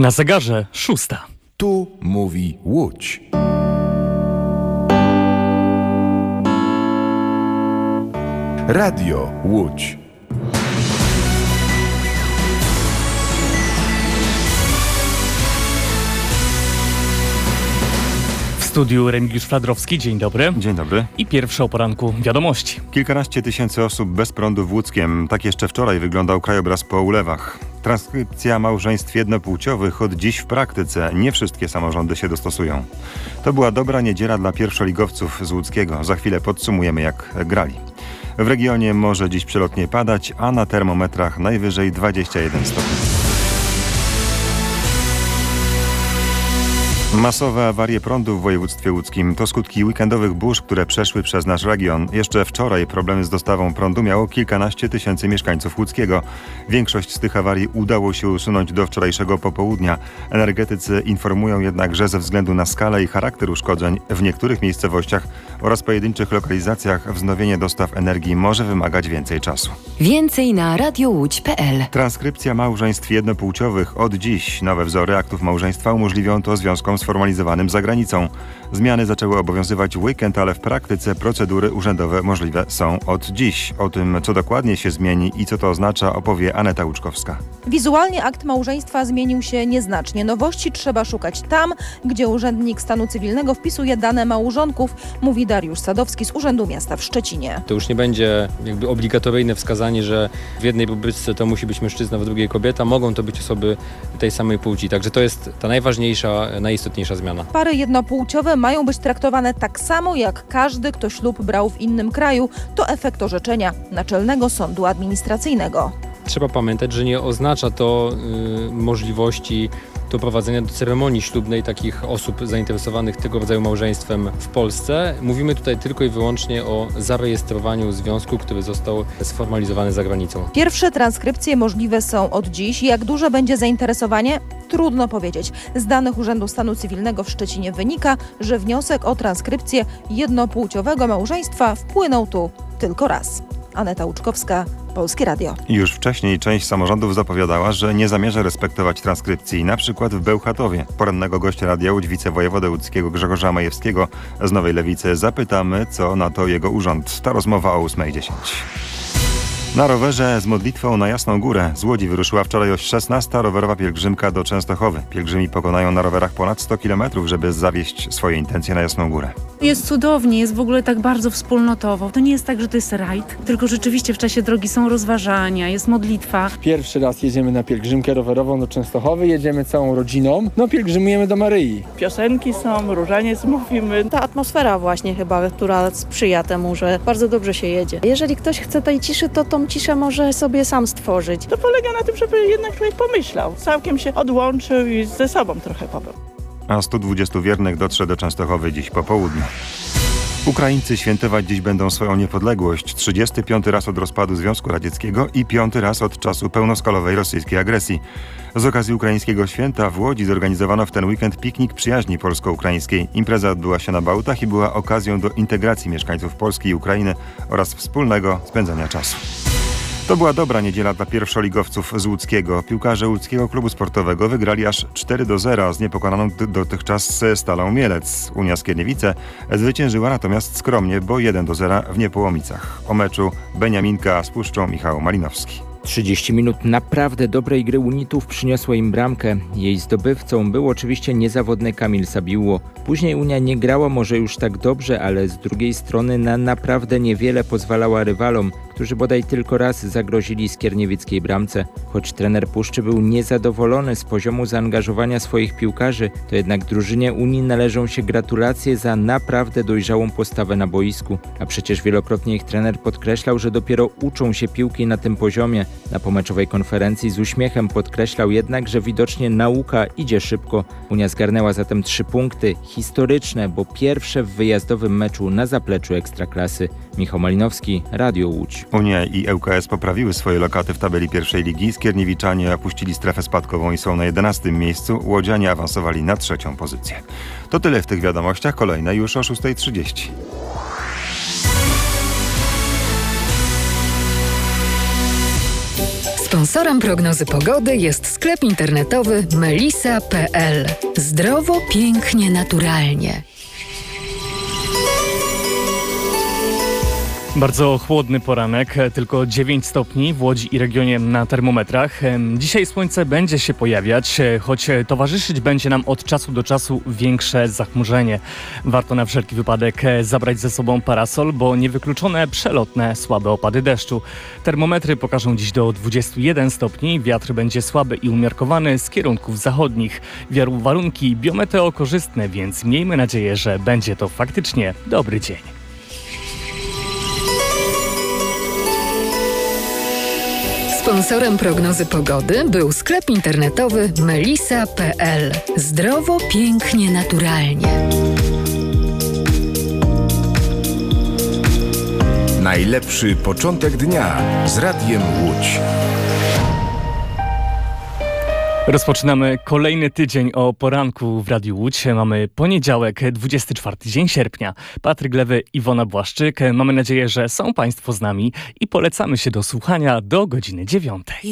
Na zegarze 6. Tu mówi Łódź. Radio Łódź. W studiu Remigiusz Fladrowski, dzień dobry. Dzień dobry. I pierwsze o poranku wiadomości. Kilkanaście tysięcy osób bez prądu w Łódzkiem. Tak jeszcze wczoraj wyglądał krajobraz po ulewach. Transkrypcja małżeństw jednopłciowych od dziś w praktyce. Nie wszystkie samorządy się dostosują. To była dobra niedziela dla pierwszoligowców z Łódzkiego. Za chwilę podsumujemy, jak grali. W regionie może dziś przelotnie padać, a na termometrach najwyżej 21 stopni. Masowe awarie prądu w województwie łódzkim to skutki weekendowych burz, które przeszły przez nasz region. Jeszcze wczoraj problemy z dostawą prądu miało kilkanaście tysięcy mieszkańców Łódzkiego. Większość z tych awarii udało się usunąć do wczorajszego popołudnia. Energetycy informują jednak, że ze względu na skalę i charakter uszkodzeń w niektórych miejscowościach oraz pojedynczych lokalizacjach wznowienie dostaw energii może wymagać więcej czasu. Więcej na radiołódź.pl. Transkrypcja małżeństw jednopłciowych od dziś. Nowe wzory aktów małżeństwa umożliwią to związkom sformalizowanym za granicą. Zmiany zaczęły obowiązywać w weekend, ale w praktyce procedury urzędowe możliwe są od dziś. O tym, co dokładnie się zmieni i co to oznacza, opowie Aneta Łuczkowska. Wizualnie akt małżeństwa zmienił się nieznacznie. Nowości trzeba szukać tam, gdzie urzędnik stanu cywilnego wpisuje dane małżonków, mówi Dariusz Sadowski z Urzędu Miasta w Szczecinie. To już nie będzie jakby obligatoryjne wskazanie, że w jednej publiczce to musi być mężczyzna, w drugiej kobieta. Mogą to być osoby tej samej płci. Także to jest ta najważniejsza, najistotniejsza zmiana. Pary jednopłciowe mają być traktowane tak samo jak każdy, kto ślub brał w innym kraju. To efekt orzeczenia Naczelnego Sądu Administracyjnego. Trzeba pamiętać, że nie oznacza to możliwości doprowadzenia do ceremonii ślubnej takich osób zainteresowanych tego rodzaju małżeństwem w Polsce. Mówimy tutaj tylko i wyłącznie o zarejestrowaniu związku, który został sformalizowany za granicą. Pierwsze transkrypcje możliwe są od dziś. Jak duże będzie zainteresowanie? Trudno powiedzieć. Z danych Urzędu Stanu Cywilnego w Szczecinie wynika, że wniosek o transkrypcję jednopłciowego małżeństwa wpłynął tu tylko raz. Aneta Łuczkowska, Polskie Radio. Już wcześniej część samorządów zapowiadała, że nie zamierza respektować transkrypcji, na przykład w Bełchatowie. Porannego gościa Radia Łódź, wicewojewodę łódzkiego Grzegorza Majewskiego z Nowej Lewicy zapytamy, co na to jego urząd. Ta rozmowa o 8:10. Na rowerze z modlitwą na Jasną Górę z Łodzi wyruszyła wczoraj o 16 rowerowa pielgrzymka do Częstochowy. Pielgrzymi pokonają na rowerach ponad 100 km, żeby zawieźć swoje intencje na Jasną Górę. Jest cudownie, jest w ogóle tak bardzo wspólnotowo. To nie jest tak, że to jest rajd, tylko rzeczywiście w czasie drogi są rozważania, jest modlitwa. Pierwszy raz jedziemy na pielgrzymkę rowerową do Częstochowy, jedziemy całą rodziną, pielgrzymujemy do Maryi. Piosenki są, różaniec mówimy. Ta atmosfera właśnie chyba, która sprzyja temu, że bardzo dobrze się jedzie. Jeżeli ktoś chce tej ciszy, to tą ciszę może sobie sam stworzyć. To polega na tym, żeby jednak człowiek pomyślał, całkiem się odłączył i ze sobą trochę pobył. A 120 wiernych dotrze do Częstochowy dziś po południu. Ukraińcy świętować dziś będą swoją niepodległość. 35. raz od rozpadu Związku Radzieckiego i 5. raz od czasu pełnoskalowej rosyjskiej agresji. Z okazji ukraińskiego święta w Łodzi zorganizowano w ten weekend piknik przyjaźni polsko-ukraińskiej. Impreza odbyła się na Bałtach i była okazją do integracji mieszkańców Polski i Ukrainy oraz wspólnego spędzania czasu. To była dobra niedziela dla pierwszoligowców z Łódzkiego. Piłkarze Łódzkiego Klubu Sportowego wygrali aż 4-0 z niepokonaną dotychczas Stalą Mielec. Unia Skierniewice zwyciężyła natomiast skromnie, bo 1-0 w Niepołomicach. O meczu Beniaminka z Puszczą Michał Malinowski. 30 minut naprawdę dobrej gry Unitów przyniosło im bramkę. Jej zdobywcą był oczywiście niezawodny Kamil Sabiło. Później Unia nie grała może już tak dobrze, ale z drugiej strony na naprawdę niewiele pozwalała rywalom, którzy bodaj tylko raz zagrozili skierniewieckiej bramce. Choć trener Puszczy był niezadowolony z poziomu zaangażowania swoich piłkarzy, to jednak drużynie Unii należą się gratulacje za naprawdę dojrzałą postawę na boisku. A przecież wielokrotnie ich trener podkreślał, że dopiero uczą się piłki na tym poziomie. Na pomeczowej konferencji z uśmiechem podkreślał jednak, że widocznie nauka idzie szybko. Unia zgarnęła zatem 3 punkty, historyczne, bo pierwsze w wyjazdowym meczu na zapleczu Ekstraklasy. Michał Malinowski, Radio Łódź. Unia i ŁKS poprawiły swoje lokaty w tabeli pierwszej ligi. Skierniewiczanie opuścili strefę spadkową i są na 11. miejscu. Łodzianie awansowali na 3. pozycję. To tyle w tych wiadomościach. Kolejne już o 6:30. Sponsorem prognozy pogody jest sklep internetowy melisa.pl. Zdrowo, pięknie, naturalnie. Bardzo chłodny poranek, tylko 9 stopni w Łodzi i regionie na termometrach. Dzisiaj słońce będzie się pojawiać, choć towarzyszyć będzie nam od czasu do czasu większe zachmurzenie. Warto na wszelki wypadek zabrać ze sobą parasol, bo niewykluczone przelotne słabe opady deszczu. Termometry pokażą dziś do 21 stopni, wiatr będzie słaby i umiarkowany z kierunków zachodnich. Warunki biometeo korzystne, więc miejmy nadzieję, że będzie to faktycznie dobry dzień. Sponsorem prognozy pogody był sklep internetowy melisa.pl. Zdrowo, pięknie, naturalnie. Najlepszy początek dnia z Radiem Łódź. Rozpoczynamy kolejny tydzień o poranku w Radiu Łódź. Mamy poniedziałek, 24 dzień sierpnia. Patryk Lewy, Iwona Błaszczyk. Mamy nadzieję, że są Państwo z nami i polecamy się do słuchania do godziny 9.